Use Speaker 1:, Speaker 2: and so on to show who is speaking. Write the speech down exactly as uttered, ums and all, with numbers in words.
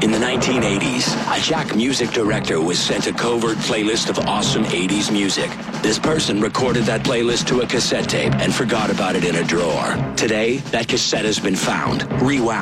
Speaker 1: In the nineteen eighties, a Jack music director was sent a covert playlist of awesome eighties music. This person recorded that playlist to a cassette tape and forgot about it in a drawer. Today, that cassette has been found, rewound,